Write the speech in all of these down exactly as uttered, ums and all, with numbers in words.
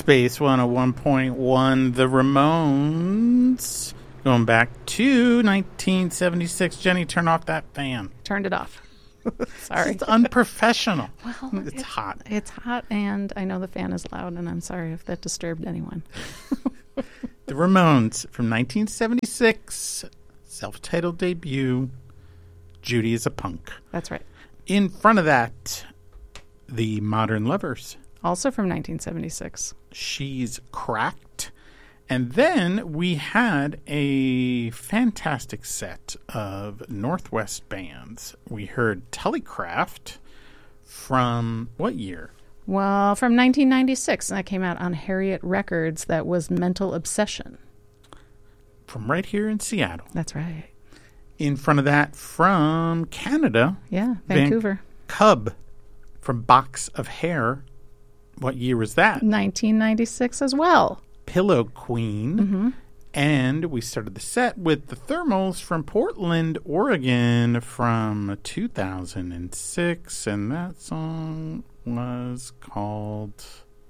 Space one oh one point one, The Ramones. Going back to nineteen seventy-six. Jenny, turn off that fan. Turned it off. Sorry. It's unprofessional. Well, it's it, hot. It's hot, and I know the fan is loud, and I'm sorry if that disturbed anyone. The Ramones from nineteen seventy-six, self-titled debut, Judy is a Punk. That's right. In front of that, The Modern Lovers. Also from nineteen seventy-six. She's Cracked. And then we had a fantastic set of Northwest bands. We heard Telekraft from what year? Well, from nineteen ninety-six. And that came out on Harriet Records. That was Mental Obsession. From right here in Seattle. That's right. In front of that, from Canada. Yeah, Vancouver. Van Cub from Box of Hair. What year was that? nineteen ninety-six as well. Pillow Queen. Mm-hmm. And we started the set with the Thermals from Portland, Oregon from two thousand six. And that song was called...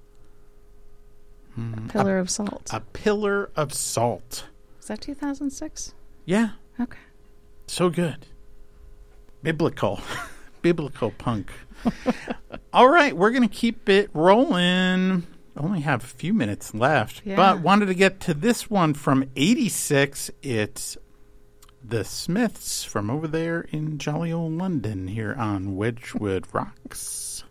Hmm, a Pillar a, of Salt. A Pillar of Salt. Was that two thousand six? Yeah. Okay. So good. Biblical. Biblical punk. All right, we're going to keep it rolling. Only have a few minutes left, yeah. But wanted to get to this one from eighty-six. It's the Smiths from over there in jolly old London here on Wedgwood Rocks.